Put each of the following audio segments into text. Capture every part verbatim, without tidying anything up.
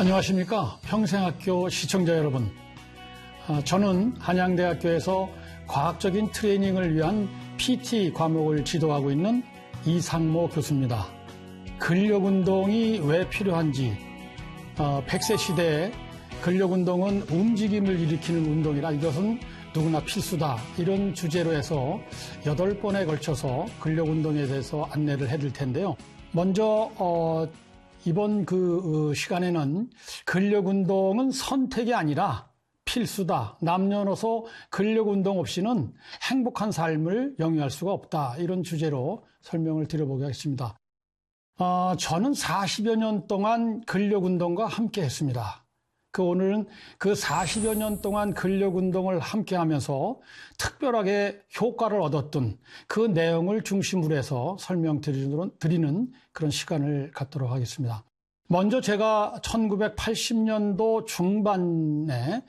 안녕하십니까. 평생학교 시청자 여러분. 저는 한양대학교에서 과학적인 트레이닝을 위한 피티 과목을 지도하고 있는 이상모 교수입니다. 근력운동이 왜 필요한지, 백 세 시대에 근력운동은 움직임을 일으키는 운동이라 이것은 누구나 필수다. 이런 주제로 해서 여덟 번에 걸쳐서 근력운동에 대해서 안내를 해드릴 텐데요. 먼저 어, 이번 그 시간에는 근력운동은 선택이 아니라 필수다. 남녀노소 근력운동 없이는 행복한 삶을 영위할 수가 없다. 이런 주제로 설명을 드려보겠습니다. 어, 저는 사십여 년 동안 근력운동과 함께 했습니다. 그 오늘은 그 사십여 년 동안 근력운동을 함께 하면서 특별하게 효과를 얻었던 그 내용을 중심으로 해서 설명드리는 그런 시간을 갖도록 하겠습니다. 먼저 제가 천구백팔십 년도 중반에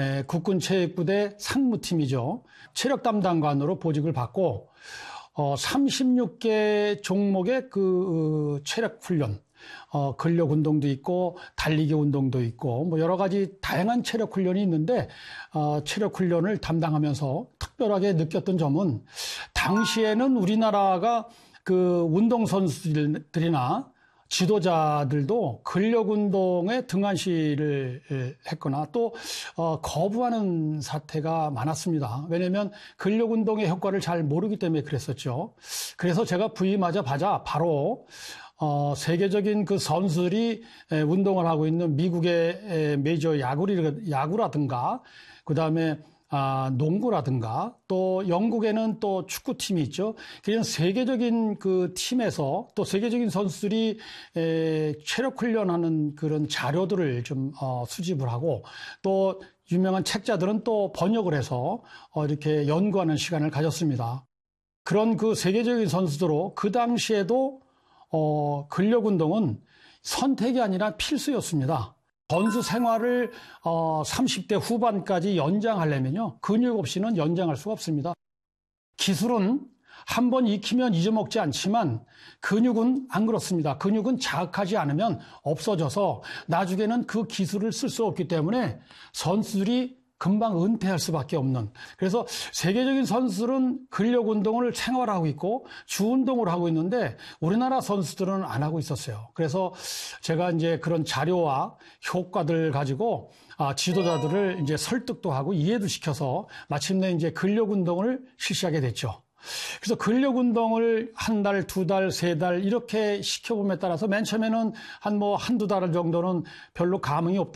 국군체육부대 상무팀이죠. 체력 담당관으로 보직을 받고 어, 삼십육 개 종목의 그 체력 훈련, 어, 근력 운동도 있고 달리기 운동도 있고 뭐 여러 가지 다양한 체력 훈련이 있는데 어, 체력 훈련을 담당하면서 특별하게 느꼈던 점은 당시에는 우리나라가 그 운동 선수들이나 지도자들도 근력 운동에 등한시를 했거나 또 어, 거부하는 사태가 많았습니다. 왜냐하면 근력 운동의 효과를 잘 모르기 때문에 그랬었죠. 그래서 제가 부임하자마자 바로 어, 세계적인 그 선수들이 에, 운동을 하고 있는 미국의 에, 메이저 야구리, 야구라든가 그 다음에 아, 농구라든가 또 영국에는 또 축구팀이 있죠. 그런 세계적인 그 팀에서 또 세계적인 선수들이 에, 체력 훈련하는 그런 자료들을 좀 어, 수집을 하고 또 유명한 책자들은 또 번역을 해서 어, 이렇게 연구하는 시간을 가졌습니다. 그런 그 세계적인 선수들로 그 당시에도 어, 근력 운동은 선택이 아니라 필수였습니다. 선수 생활을 어, 삼십 대 후반까지 연장하려면요. 근육 없이는 연장할 수가 없습니다. 기술은 한 번 익히면 잊어먹지 않지만 근육은 안 그렇습니다. 근육은 자극하지 않으면 없어져서 나중에는 그 기술을 쓸 수 없기 때문에 선수들이 금방 은퇴할 수밖에 없는. 그래서 세계적인 선수들은 근력 운동을 생활하고 있고 주운동을 하고 있는데 우리나라 선수들은 안 하고 있었어요. 그래서 제가 이제 그런 자료와 효과들 가지고 아, 지도자들을 이제 설득도 하고 이해도 시켜서 마침내 이제 근력 운동을 실시하게 됐죠. 그래서 근력 운동을 한 달, 두 달, 세 달 이렇게 시켜봄에 따라서 맨 처음에는 한 뭐 한두 달 정도는 별로 감흥이 없다.